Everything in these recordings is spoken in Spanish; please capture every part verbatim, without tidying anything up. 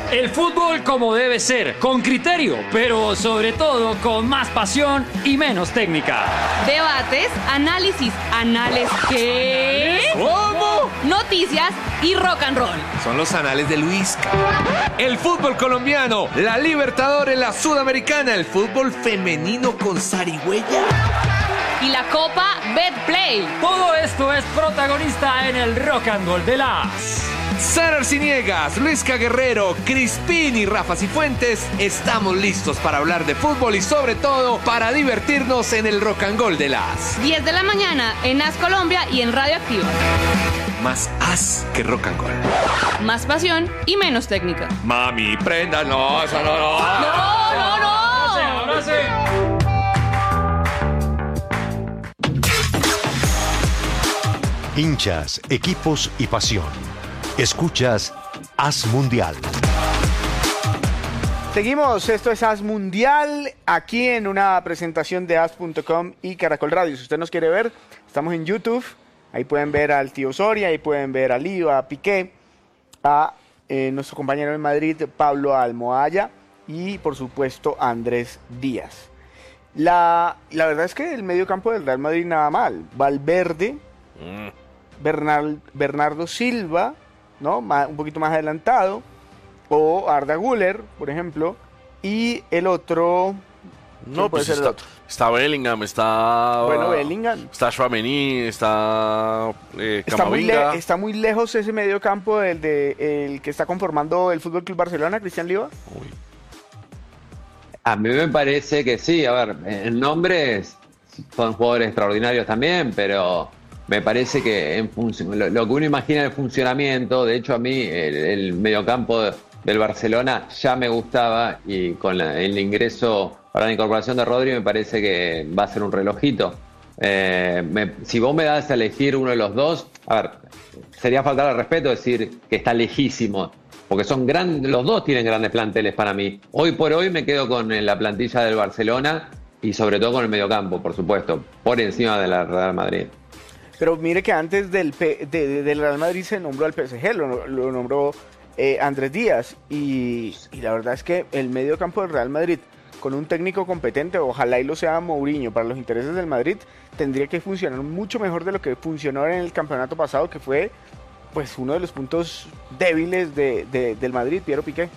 El fútbol como debe ser, con criterio, pero sobre todo con más pasión y menos técnica. Debates, análisis, anales ¿qué? ¿Cómo? Noticias y rock and roll. Son los anales de Luisca. El fútbol colombiano, la Libertadores, la Sudamericana, el fútbol femenino con zarigüeya. Y la Copa Betplay. Todo esto es protagonista en el rock and roll de las... Sara Arciniegas, Luisca Guerrero, Crispín y Rafa Cifuentes, estamos listos para hablar de fútbol y sobre todo para divertirnos en el rock and roll de las diez de la mañana en As Colombia y en Radio Activa. Más as que rock and roll. Más pasión y menos técnica. Mami, prenda, no, eso no, no. No, no, no. Ahora sí, ahora sí. Hinchas, equipos y pasión. Escuchas As Mundial. Seguimos, esto es As Mundial, aquí en una presentación de as punto com y Caracol Radio. Si usted nos quiere ver, estamos en YouTube, ahí pueden ver al tío Soria, ahí pueden ver a Lío, a Piqué, a eh, nuestro compañero en Madrid, Pablo Almohaya, y por supuesto a Andrés Díaz. La, la verdad es que el medio campo del Real Madrid nada mal. Valverde, mm. Bernal, Bernardo Silva, ¿no? Un poquito más adelantado, o Arda Güler, por ejemplo, y el otro... No, pues está, está Bellingham, está... Bueno, Bellingham. Está Tchouaméni, está eh, está, muy Camavinga. le, está muy lejos ese medio campo del de, el que está conformando el Fútbol Club Barcelona, Cristian Liva. Uy. A mí me parece que sí, a ver, en nombres son jugadores extraordinarios también, pero... Me parece que en función, lo, lo que uno imagina el funcionamiento, de hecho a mí el, el mediocampo de, del Barcelona ya me gustaba y con la, el ingreso, para la incorporación de Rodri me parece que va a ser un relojito. Eh, me, si vos me das a elegir uno de los dos, a ver, sería faltar al respeto decir que está lejísimo, porque son grandes, los dos tienen grandes planteles para mí. Hoy por hoy me quedo con la plantilla del Barcelona y sobre todo con el mediocampo, por supuesto, por encima de la Real Madrid. Pero mire que antes del, P, de, de, del Real Madrid se nombró al P S G, lo, lo nombró eh, Andrés Díaz. Y, y la verdad es que el medio campo del Real Madrid, con un técnico competente, ojalá y lo sea Mourinho, para los intereses del Madrid, tendría que funcionar mucho mejor de lo que funcionó en el campeonato pasado, que fue pues uno de los puntos débiles de, de, del Madrid, Piero Piqué.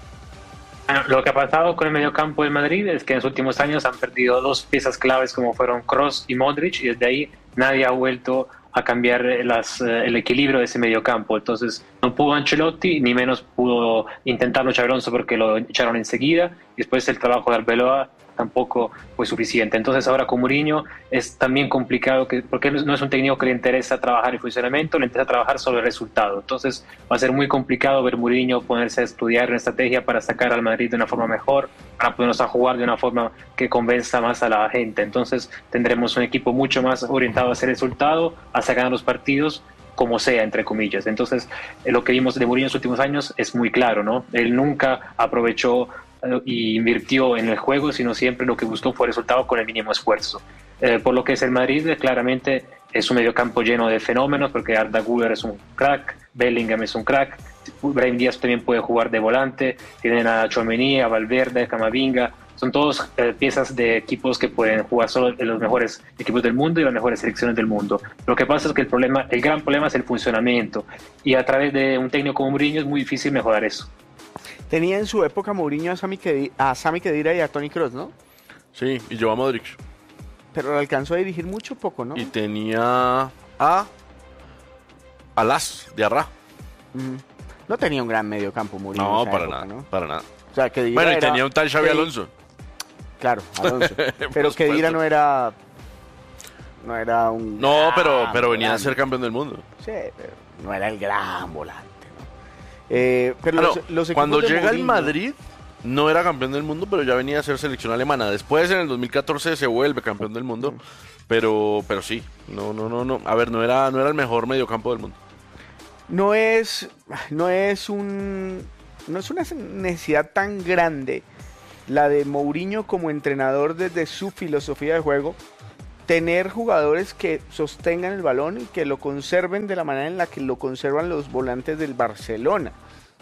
Bueno, lo que ha pasado con el mediocampo del Madrid es que en los últimos años han perdido dos piezas claves como fueron Kroos y Modric, y desde ahí nadie ha vuelto a cambiar las, el equilibrio de ese mediocampo. Entonces no pudo Ancelotti, ni menos pudo intentarlo Xabi Alonso porque lo echaron enseguida, y después el trabajo de Arbeloa tampoco fue suficiente. Entonces ahora con Mourinho es también complicado, que, porque no es un técnico que le interesa trabajar el funcionamiento, le interesa trabajar sobre el resultado. Entonces va a ser muy complicado ver Mourinho ponerse a estudiar una estrategia para sacar al Madrid de una forma mejor, para ponernos a jugar de una forma que convenza más a la gente. Entonces tendremos un equipo mucho más orientado a hacer el resultado, a sacar los partidos como sea, entre comillas. Entonces lo que vimos de Mourinho en los últimos años es muy claro, ¿no? Él nunca aprovechó y invirtió en el juego, sino siempre lo que buscó fue el resultado con el mínimo esfuerzo. Eh, por lo que es el Madrid, claramente es un mediocampo lleno de fenómenos, porque Arda Güler es un crack, Bellingham es un crack, Brahim Díaz también puede jugar de volante, tienen a Tchouaméni, a Valverde, a Camavinga, son todos eh, piezas de equipos que pueden jugar solo en los mejores equipos del mundo y las mejores selecciones del mundo. Lo que pasa es que el problema, el gran problema es el funcionamiento, y a través de un técnico como Mourinho es muy difícil mejorar eso. Tenía en su época Mourinho a Sami Khedira, a Sami Khedira y a Toni Kroos, ¿no? Sí, y llevó a Modric. Pero lo alcanzó a dirigir mucho poco, ¿no? Y tenía a Alas de Arra. Mm. No tenía un gran medio campo Mourinho. No, en esa para época, nada, ¿no? para nada. O sea, Khedira bueno, y era, tenía un tal Xabi Alonso. Claro, Alonso. Pero Khedira no era... No era un... No, pero, pero venía a ser campeón del mundo. Sí, pero no era el gran volante. Eh, pero ah, los, no. los Cuando llega Mourinho, el Madrid, no era campeón del mundo, pero ya venía a ser selección alemana. Después, en el dos mil catorce, se vuelve campeón del mundo. Mm. Pero, pero sí, no, no, no, no. A ver, no era, no era el mejor mediocampo del mundo. No es, no es un, no es una necesidad tan grande la de Mourinho como entrenador desde su filosofía de juego, tener jugadores que sostengan el balón y que lo conserven de la manera en la que lo conservan los volantes del Barcelona.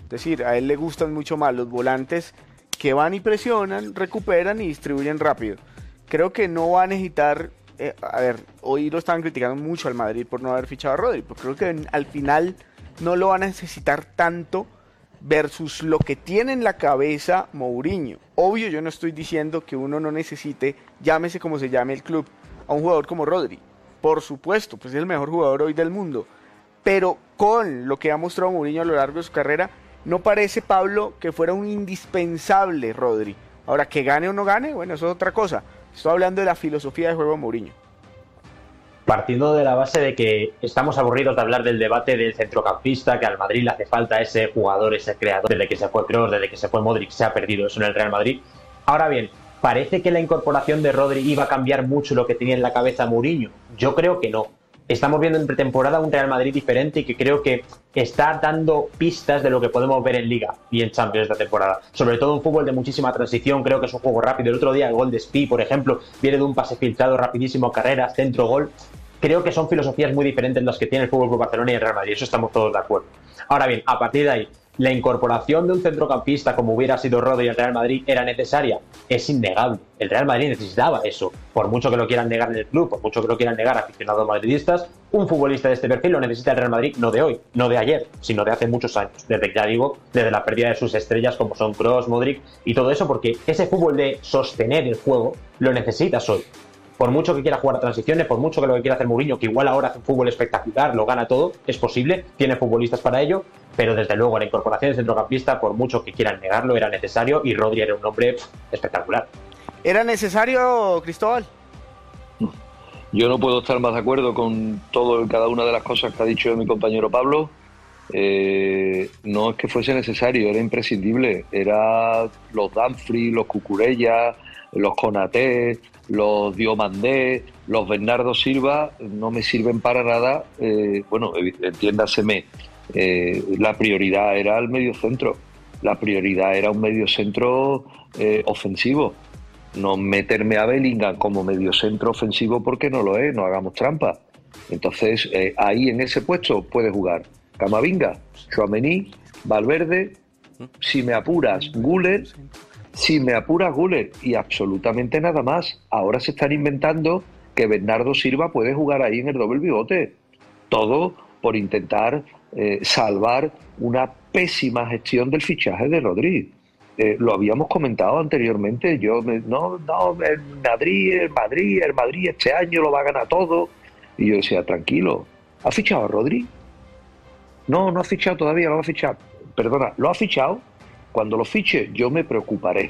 Es decir, a él le gustan mucho más los volantes que van y presionan, recuperan y distribuyen rápido. Creo que no va a necesitar, eh, a ver, hoy lo estaban criticando mucho al Madrid por no haber fichado a Rodri, pero creo que al final no lo va a necesitar tanto versus lo que tiene en la cabeza Mourinho. Obvio, yo no estoy diciendo que uno no necesite, llámese como se llame el club, a un jugador como Rodri. Por supuesto, pues es el mejor jugador hoy del mundo. Pero con lo que ha mostrado Mourinho a lo largo de su carrera, no parece, Pablo, que fuera un indispensable Rodri. Ahora, que gane o no gane, bueno, eso es otra cosa. Estoy hablando de la filosofía de juego de Mourinho. Partiendo de la base de que estamos aburridos de hablar del debate del centrocampista, que al Madrid le hace falta ese jugador, ese creador, desde que se fue Kroos, desde que se fue Modric, se ha perdido eso en el Real Madrid. Ahora bien, ¿parece que la incorporación de Rodri iba a cambiar mucho lo que tenía en la cabeza Mourinho? Yo creo que no. Estamos viendo en pretemporada un Real Madrid diferente y que creo que está dando pistas de lo que podemos ver en Liga y en Champions esta temporada. Sobre todo un fútbol de muchísima transición, creo que es un juego rápido. El otro día el gol de Spi, por ejemplo, viene de un pase filtrado rapidísimo, carreras, centro, gol. Creo que son filosofías muy diferentes las que tiene el Fútbol Club Barcelona y el Real Madrid, eso estamos todos de acuerdo. Ahora bien, a partir de ahí, la incorporación de un centrocampista como hubiera sido Rodri al Real Madrid era necesaria, es innegable. El Real Madrid necesitaba eso, por mucho que lo quieran negar en el club, por mucho que lo quieran negar aficionados madridistas, un futbolista de este perfil lo necesita el Real Madrid no de hoy, no de ayer, sino de hace muchos años, desde, ya digo, desde la pérdida de sus estrellas como son Kroos, Modric y todo eso, porque ese fútbol de sostener el juego lo necesitas hoy. Por mucho que quiera jugar a transiciones, por mucho que lo que quiera hacer Mourinho, que igual ahora hace un fútbol espectacular, lo gana todo, es posible, tiene futbolistas para ello, pero desde luego la incorporación de centrocampista, por mucho que quieran negarlo, era necesario y Rodri era un hombre pff, espectacular. ¿Era necesario, Cristóbal? Yo no puedo estar más de acuerdo con todo y cada una de las cosas que ha dicho mi compañero Pablo. Eh, no es que fuese necesario, era imprescindible. Era los Dumfries, los Cucurella, los Konaté, los Diomandé, los Bernardo Silva, no me sirven para nada. Eh, bueno, entiéndaseme, eh, la prioridad era el mediocentro, la prioridad era un mediocentro eh, ofensivo. No meterme a Bellingham como mediocentro ofensivo porque no lo es, no hagamos trampa. Entonces, eh, ahí en ese puesto puede jugar Camavinga, Tchouaméni, Valverde, si me apuras, Güler. Si me apuras, Güler, y absolutamente nada más. Ahora se están inventando que Bernardo Silva puede jugar ahí en el doble pivote. Todo por intentar eh, salvar una pésima gestión del fichaje de Rodri. Eh, lo habíamos comentado anteriormente. Yo me, no, no, el Madrid, el Madrid, el Madrid este año lo va a ganar todo. Y yo decía, tranquilo, ¿ha fichado a Rodri? No, no ha fichado todavía, lo va a fichar. Perdona, ¿lo ha fichado? Cuando lo fiche, yo me preocuparé.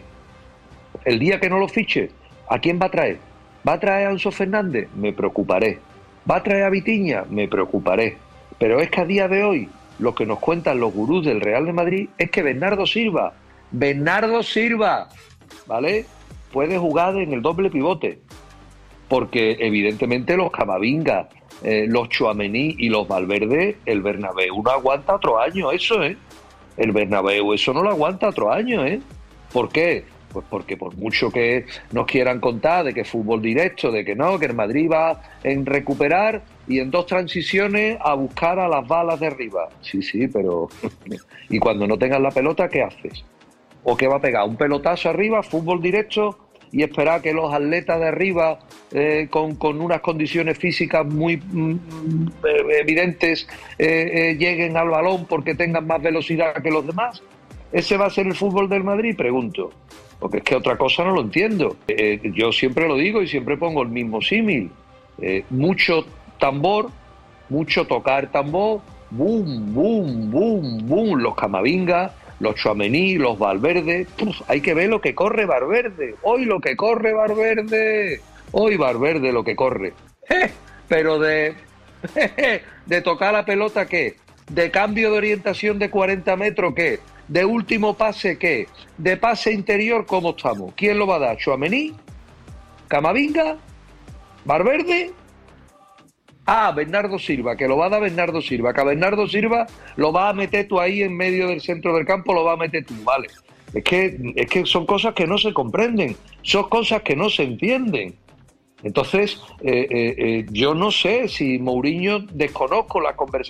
El día que no lo fiche, ¿a quién va a traer? ¿Va a traer a Enzo Fernández? Me preocuparé. ¿Va a traer a Vitinha? Me preocuparé. Pero es que a día de hoy, lo que nos cuentan los gurús del Real de Madrid es que Bernardo Silva, Bernardo Silva, ¿vale?, puede jugar en el doble pivote. Porque evidentemente los Camavinga, eh, los Tchouaméni y los Valverde, el Bernabéu no aguanta otro año, eso, ¿eh? El Bernabéu eso no lo aguanta otro año, ¿eh? ¿Por qué? Pues porque por mucho que nos quieran contar de que fútbol directo, de que no, que el Madrid va en recuperar y en dos transiciones a buscar a las balas de arriba. Sí, sí, pero... y cuando no tengas la pelota, ¿qué haces? ¿O qué va a pegar? ¿Un pelotazo arriba, fútbol directo, y esperar que los atletas de arriba, eh, con, con unas condiciones físicas muy mm, evidentes, eh, eh, lleguen al balón porque tengan más velocidad que los demás? ¿Ese va a ser el fútbol del Madrid? Pregunto. Porque es que otra cosa no lo entiendo. Eh, yo siempre lo digo y siempre pongo el mismo símil. Eh, mucho tambor, mucho tocar tambor, boom, boom, boom, boom, los Camavinga, los Tchouaméni, los Valverde. Uf, hay que ver lo que corre Valverde. Hoy lo que corre Valverde. Hoy Valverde lo que corre. ¡Eh! Pero de, de tocar la pelota, ¿qué? De cambio de orientación de cuarenta metros, ¿qué? De último pase, ¿qué? De pase interior, ¿cómo estamos? ¿Quién lo va a dar? ¿Tchouaméni? ¿Camavinga? ¿Valverde? Ah, Bernardo Silva, que lo va a dar Bernardo Silva, que a Bernardo Silva lo va a meter tú ahí en medio del centro del campo, lo va a meter tú, vale. Es que, es que son cosas que no se comprenden, son cosas que no se entienden. Entonces, eh, eh, eh, yo no sé si Mourinho, desconozco la conversación